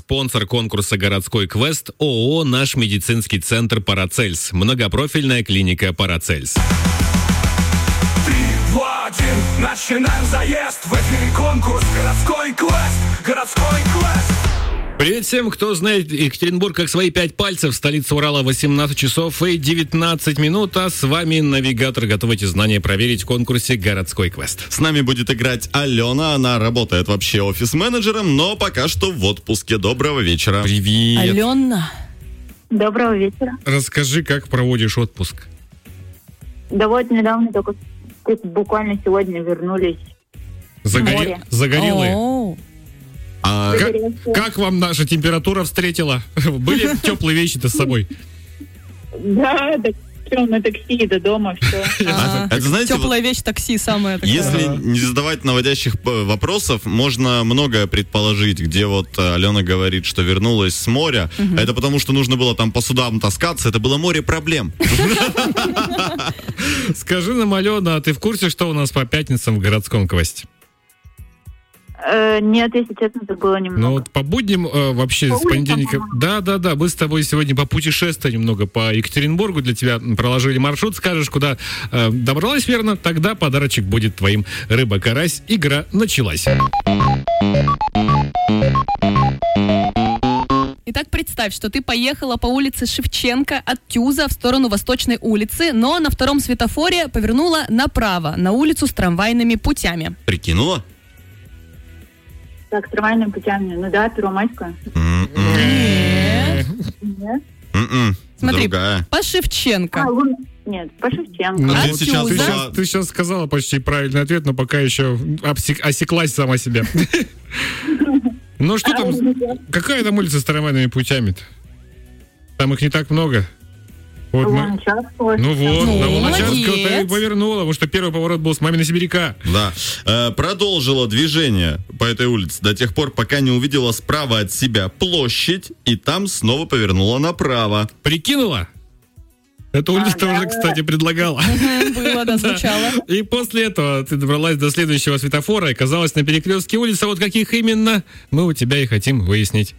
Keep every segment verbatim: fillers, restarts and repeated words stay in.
Спонсор конкурса «Городской квест» ООО «Наш медицинский центр Парацельс». Многопрофильная клиника Парацельс. Три, два, один, начинаем заезд. В эфире конкурс «Городской квест». Городской квест. Привет всем, кто знает Екатеринбург как свои пять пальцев. Столица Урала, восемнадцать часов и девятнадцать минут. А с вами навигатор. Готовы эти знания проверить в конкурсе «Городской квест». С нами будет играть Алена. Она работает вообще офис-менеджером, но пока что в отпуске. Доброго вечера. Привет. Алена. Доброго вечера. Расскажи, как проводишь отпуск? Да вот недавно только буквально сегодня вернулись. Загоре... Море. Загорелые? О, А, Как, как вам наша температура встретила? Были теплые вещи-то с собой? Да, да, все, на такси до дома, все. ага. это, знаете, Теплая вещь, такси самая такая. если не задавать наводящих п- вопросов, можно многое предположить, где вот э, Алена говорит, что вернулась с моря. Мгм. Это потому, что нужно было там по судам таскаться. Это было море проблем. Скажи нам, Алена, а ты в курсе, что у нас по пятницам в городском квесте? Э, нет, если честно, забыла Ну немного. вот по будням э, вообще По с улицам, понедельника... по-моему. Да, да, да, мы с тобой сегодня по путешествию немного по Екатеринбургу для тебя проложили маршрут. Скажешь, куда э, добралась верно, тогда подарочек будет твоим. Рыба-карась. Игра началась. Итак, представь, что ты поехала по улице Шевченко от Тюза в сторону Восточной улицы, но на втором светофоре повернула направо, на улицу с трамвайными путями. Прикинула? Так, с трамвайными путями. Ну да, Первомайская. М-м. Нет. Нет. М-м. Смотри, Другая. по Шевченко. А, Лун- нет, по Шевченко. Ну, А ты сейчас ты, Тюза? сейчас, ты сейчас сказала почти правильный ответ, но пока еще обсек- осеклась сама себя. Ну что там, какая там улица с трамвайными путями-то? Там их не так много. Вот мы- Луначарского. Ну вот, Ну, на Луначарского ты молодец. и повернула, потому что первый поворот был с маминой сибиряка. Да. Э, продолжила движение по этой улице до тех пор, пока не увидела справа от себя площадь, и там снова повернула направо. Прикинула? Эта улица да. уже, кстати, предлагала. Мгм, Было, да, звучало. И после этого ты добралась до следующего светофора и оказалась на перекрестке улиц. А вот каких именно, мы у тебя и хотим выяснить.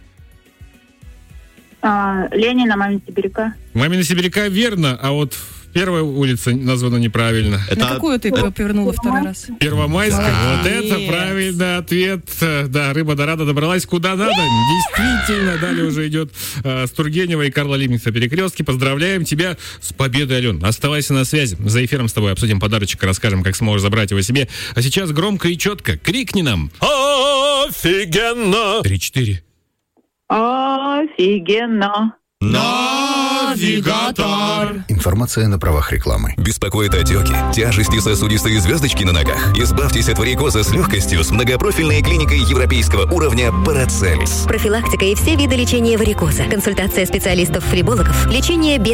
А, Ленина, мамин Сибиряка. Мамина сибиряка верно, а вот первая улица названа неправильно. На какую ты повернула второй раз? Первомайская. Вот Молодец. это правильный ответ. Да, рыба Дорадо добралась куда надо. Действительно, далее уже идет э, с Тургенева и Карла Либкнехта перекрестки. Поздравляем тебя с победой, Ален. Оставайся на связи. За эфиром с тобой обсудим подарочек и расскажем, как сможешь забрать его себе. А сейчас громко и четко крикни нам. Офигенно! Три-четыре. Офигенно. Навигатор! Информация на правах рекламы. Беспокоит отеки, тяжести, сосудистые звездочки на ногах? Избавьтесь от варикоза с легкостью с многопрофильной клиникой европейского уровня Парацельс. Профилактика и все виды лечения варикоза. Консультация специалистов-флебологов. Лечение без